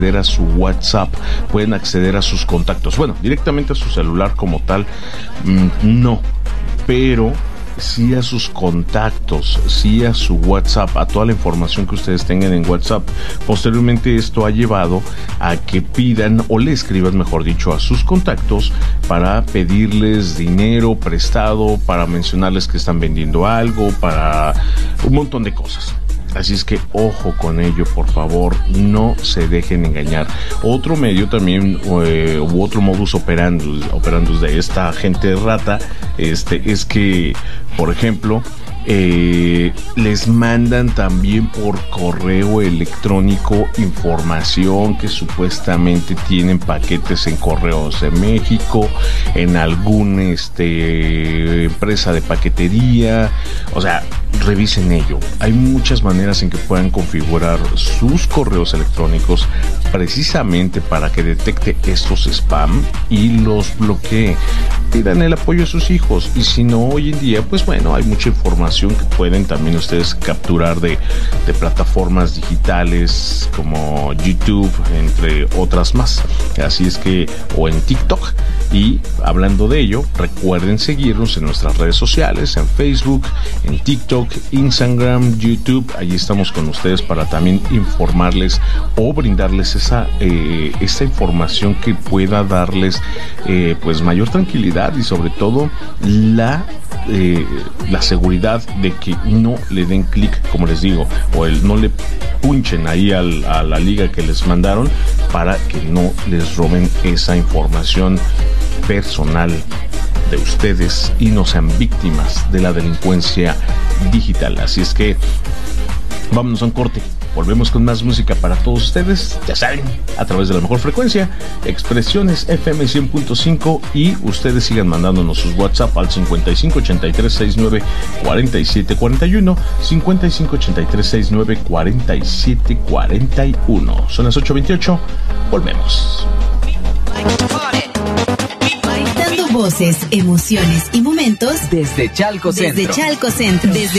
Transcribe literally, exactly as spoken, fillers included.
a su WhatsApp, pueden acceder a sus contactos. Bueno, directamente a su celular como tal, mmm, no, pero sí a sus contactos, sí a su WhatsApp, a toda la información que ustedes tengan en WhatsApp. Posteriormente esto ha llevado a que pidan o le escriban, mejor dicho, a sus contactos para pedirles dinero prestado, para mencionarles que están vendiendo algo, para un montón de cosas. Así es que ojo con ello, por favor, no se dejen engañar. Otro medio también, eh, u otro modus operandus, operandus de esta gente rata, este, es que, por ejemplo, eh, les mandan también por correo electrónico información que supuestamente tienen paquetes en Correos de México, en alguna este, empresa de paquetería. O sea, revisen ello. Hay muchas maneras en que puedan configurar sus correos electrónicos precisamente para que detecte estos spam y los bloquee. Pidan el apoyo de sus hijos, y si no, hoy en día, pues bueno, hay mucha información que pueden también ustedes capturar de, de plataformas digitales como YouTube, entre otras más. Así es que, o en TikTok. Y hablando de ello, recuerden seguirnos en nuestras redes sociales, en Facebook, en TikTok, Instagram, YouTube. Allí estamos con ustedes para también informarles o brindarles esa, eh, esa información que pueda darles eh, pues mayor tranquilidad, y sobre todo la eh, la seguridad de que no le den clic, como les digo, o el no le punchen ahí al, a la liga que les mandaron, para que no les roben esa información personal de ustedes y no sean víctimas de la delincuencia digital. Así es que vámonos a un corte. Volvemos con más música para todos ustedes, ya saben, a través de la mejor frecuencia, Expresiones F M cien punto cinco, y ustedes sigan mandándonos sus WhatsApp al cincuenta y cinco ochenta y tres sesenta y nueve cuarenta y siete cuarenta y uno, cincuenta y cinco ochenta y tres sesenta y nueve cuarenta y siete cuarenta y uno. Son las ocho veintiocho, volvemos. Voces, emociones y momentos desde Chalco Centro. Desde Chalco Centro. Desde